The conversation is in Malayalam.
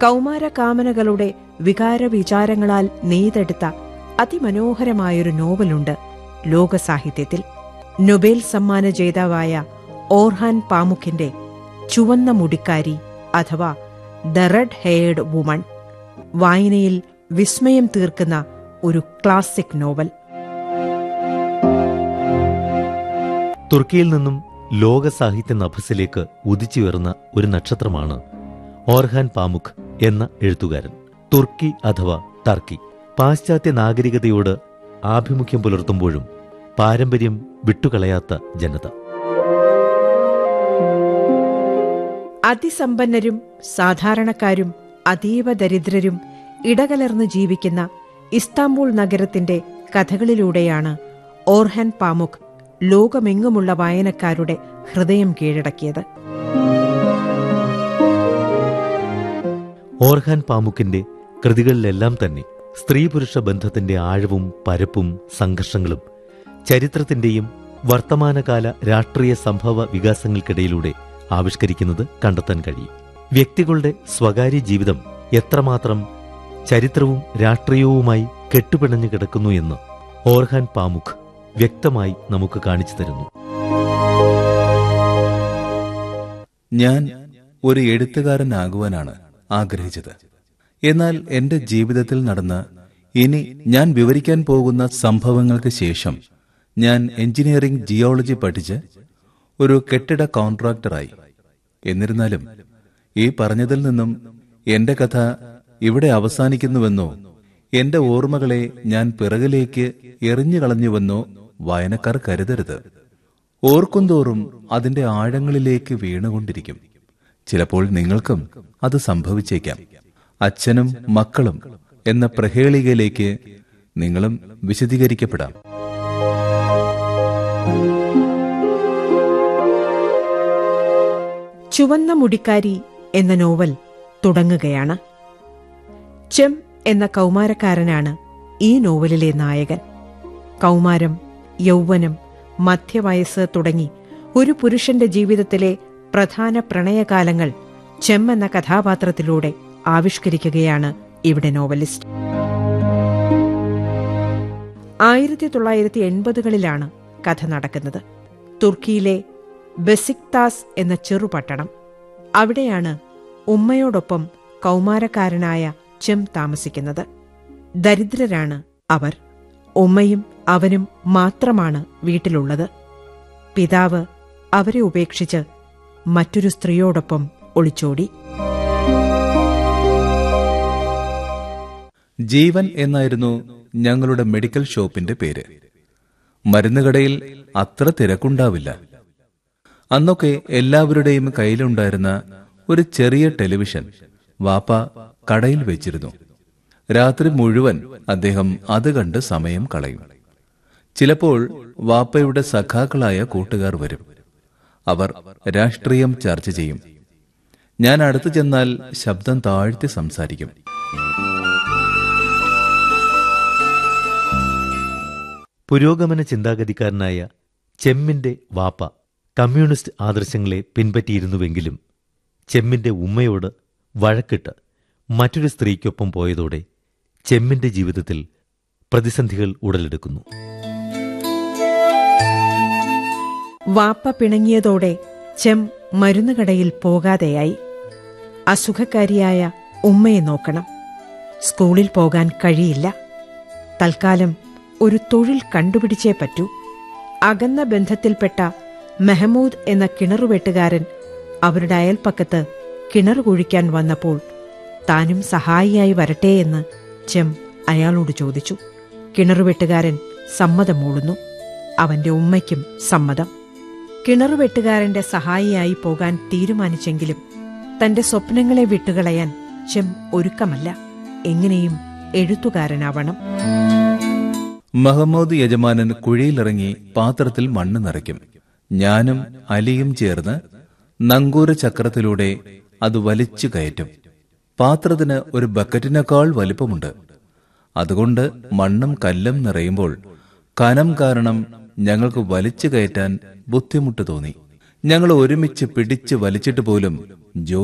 കൗമാരകാമനകളുടെ വികാരവിചാരങ്ങളാൽ നെയ്തെടുത്ത അതിമനോഹരമായൊരു നോവലുണ്ട് ലോകസാഹിത്യത്തിൽ. നൊബേൽ സമ്മാന ജേതാവായ ഓർഹാൻ പാമുക്കിന്റെ ചുവന്ന മുടിക്കാരി അഥവാ ദ റെഡ് ഹെയർഡ് വുമൺ. വായനയിൽ വിസ്മയം തീർക്കുന്ന ഒരു ക്ലാസിക് നോവൽ. തുർക്കിയിൽ നിന്നും ലോക സാഹിത്യ നഭസിലേക്ക് ഉദിച്ചുയർന്ന ഒരു നക്ഷത്രമാണ് ഓർഹാൻ പാമുക്ക് എന്ന എഴുത്തുകാരൻ. തുർക്കി അഥവാ ടർക്കി പാശ്ചാത്യ നാഗരികതയോട് ആഭിമുഖ്യം പുലർത്തുമ്പോഴും പാരമ്പര്യം വിട്ടുകളയാത്ത ജനത. അതിസമ്പന്നരും സാധാരണക്കാരും അതീവ ദരിദ്രരും ഇടകലർന്ന് ജീവിക്കുന്ന ഇസ്താംബൂൾ നഗരത്തിന്റെ കഥകളിലൂടെയാണ് ഓർഹാൻ പാമുക്ക് ലോകമെങ്ങുമുള്ള വായനക്കാരുടെ ഹൃദയം കീഴടക്കിയത്. ഓർഹാൻ പാമുക്കിന്റെ കൃതികളിലെല്ലാം തന്നെ സ്ത്രീ പുരുഷ ബന്ധത്തിന്റെ ആഴവും പരപ്പും സംഘർഷങ്ങളും ചരിത്രത്തിന്റെയും വർത്തമാനകാല രാഷ്ട്രീയ സംഭവ വികാസങ്ങൾക്കിടയിലൂടെ ആവിഷ്കരിക്കുന്നത് കണ്ടെത്താൻ കഴിയും. വ്യക്തികളുടെ സ്വകാര്യ ജീവിതം എത്രമാത്രം ചരിത്രവും രാഷ്ട്രീയവുമായി കെട്ടുപിണഞ്ഞു കിടക്കുന്നു എന്ന് ഓർഹാൻ പാമുക്ക് വ്യക്തമായി നമുക്ക് കാണിച്ചു തരുന്നു. ഞാൻ ഒരു എഴുത്തുകാരനാകുവാനാണ് ആഗ്രഹിച്ചത്. എന്നാൽ എന്റെ ജീവിതത്തിൽ നടന്ന, ഇനി ഞാൻ വിവരിക്കാൻ പോകുന്ന സംഭവങ്ങൾക്ക് ശേഷം ഞാൻ എഞ്ചിനീയറിംഗ് ജിയോളജി പഠിച്ച് ഒരു കെട്ടിട കോൺട്രാക്ടറായി. എന്നിരുന്നാലും ഈ പറഞ്ഞതിൽ നിന്നും എന്റെ കഥ ഇവിടെ അവസാനിക്കുന്നുവെന്നോ എന്റെ ഓർമ്മകളെ ഞാൻ പിറകിലേക്ക് എറിഞ്ഞുകളഞ്ഞുവെന്നോ വായനക്കാർ കരുതരുത്. ഓർക്കുന്തോറും അതിന്റെ ആഴങ്ങളിലേക്ക് വീണുകൊണ്ടിരിക്കും. ചിലപ്പോൾ നിങ്ങൾക്കും അത് സംഭവിച്ചേക്കാം. അച്ഛനും മക്കളും എന്ന പ്രഹേളികയിലേക്ക് നിങ്ങളും വിശദീകരിക്കപ്പെടാം. ചുവന്ന മുടിക്കാരി എന്ന നോവൽ തുടങ്ങുകയാണ്. ചെം എന്ന കൗമാരക്കാരനാണ് ഈ നോവലിലെ നായകൻ. കൗമാരം, യൗവനം, മധ്യവയസ്സ് തുടങ്ങി ഒരു പുരുഷന്റെ ജീവിതത്തിലെ പ്രധാന പ്രണയകാലങ്ങൾ ചെം എന്ന കഥാപാത്രത്തിലൂടെ ആവിഷ്കരിക്കുകയാണ് ഇവിടെ നോവലിസ്റ്റ്. 1980കളിലാണ് കഥ നടക്കുന്നത്. തുർക്കിയിലെ ബെസിക്താസ് എന്ന ചെറുപട്ടണം. അവിടെയാണ് ഉമ്മയോടൊപ്പം കൗമാരക്കാരനായ ചെം താമസിക്കുന്നത്. ദരിദ്രരാണ് അവർ. ഉമ്മയും അവനും മാത്രമാണ് വീട്ടിലുള്ളത്. പിതാവ് അവരെ ഉപേക്ഷിച്ച് മറ്റൊരു സ്ത്രീയോടൊപ്പം ഒളിച്ചോടി. ജീവൻ എന്നായിരുന്നു ഞങ്ങളുടെ മെഡിക്കൽ ഷോപ്പിന്റെ പേര്. മരുന്നുകടയിൽ അത്ര തിരക്കുണ്ടാവില്ല. അന്നൊക്കെ എല്ലാവരുടെയും കയ്യിലുണ്ടായിരുന്ന ഒരു ചെറിയ ടെലിവിഷൻ വാപ്പ കടയിൽ വെച്ചിരുന്നു. രാത്രി മുഴുവൻ അദ്ദേഹം അത് കണ്ട് സമയം കളയും. ചിലപ്പോൾ വാപ്പയുടെ സഖാക്കളായ കൂട്ടുകാർ വരും. അവർ രാഷ്ട്രീയം ചർച്ച ചെയ്യും. ഞാൻ അടുത്തു ചെന്നാൽ ശബ്ദം താഴ്ത്തി സംസാരിക്കും. പുരോഗമന ചിന്താഗതിക്കാരനായ ചെമ്മിന്റെ വാപ്പ കമ്മ്യൂണിസ്റ്റ് ആദർശങ്ങളെ പിൻപറ്റിയിരുന്നുവെങ്കിലും ചെമ്മിന്റെ ഉമ്മയോട് വഴക്കിട്ട് മറ്റൊരു സ്ത്രീക്കൊപ്പം പോയതോടെ ചെമ്മിന്റെ ജീവിതത്തിൽ പ്രതിസന്ധികൾ ഉടലെടുക്കുന്നു. വാപ്പ പിണങ്ങിയതോടെ ചെം മരുന്നുകടയിൽ പോകാതെയായി. അസുഖക്കാരിയായ ഉമ്മയെ നോക്കണം. സ്കൂളിൽ പോകാൻ കഴിയില്ല. തൽക്കാലം ഒരു തൊഴിൽ കണ്ടുപിടിച്ചേ പറ്റൂ. അകന്ന ബന്ധത്തിൽപ്പെട്ട മെഹമൂദ് എന്ന കിണറുവെട്ടുകാരൻ അവരുടെ അയൽപ്പക്കത്ത് കിണർ കുഴിക്കാൻ വന്നപ്പോൾ താനും സഹായിയായി വരട്ടെയെന്ന് ചെം അയാളോട് ചോദിച്ചു. കിണറുവെട്ടുകാരൻ സമ്മതം മൂളുന്നു. അവന്റെ ഉമ്മയ്ക്കും സമ്മതം. കിണറുവെട്ടുകാരന്റെ സഹായിയായി പോകാൻ തീരുമാനിച്ചെങ്കിലും തന്റെ സ്വപ്നങ്ങളെ വിട്ടുകളയാൻ ചെം ഒരുക്കമല്ല. എങ്ങനെയും എഴുത്തുകാരനാവണം. മഹമ്മൂദ് യജമാനൻ കുഴിയിലിറങ്ങി പാത്രത്തിൽ മണ്ണ് നിറയ്ക്കും. ഞാനും അലിയും ചേർന്ന് നങ്കൂര ചക്രത്തിലൂടെ അത് വലിച്ചു കയറ്റും. പാത്രത്തിന് ഒരു ബക്കറ്റിനേക്കാൾ വലിപ്പമുണ്ട്. അതുകൊണ്ട് മണ്ണും കല്ലും നിറയുമ്പോൾ കനം കാരണം ഞങ്ങൾക്ക് വലിച്ചു കയറ്റാൻ ബുദ്ധിമുട്ട് തോന്നി. ഞങ്ങൾ ഒരുമിച്ച് പിടിച്ച് വലിച്ചിട്ട് പോലും